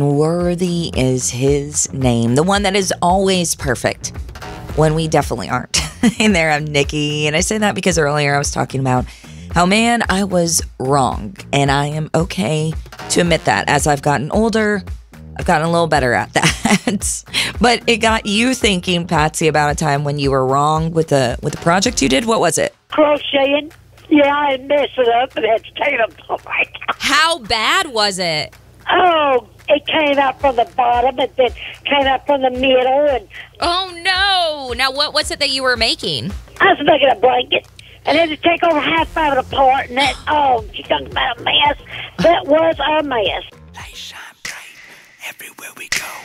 Worthy is his name, the one that is always perfect when we definitely aren't. And there, I'm Nikki, and I say that because earlier I was talking about how, man, I was wrong, and I am okay to admit that. As I've gotten older, I've gotten a little better at that. But it got you thinking, Patsy, about a time when you were wrong with the project you did. What was it? Crocheting. Yeah, I messed it up and had to take it apart. How bad was it? Oh, it came out from the bottom and then came out from the middle. And Oh, no. Now, what was it that you were making? I was making a blanket. And then to take over half of it apart. And that, oh, you talking about a mess? That was a mess. Light shine bright everywhere we go.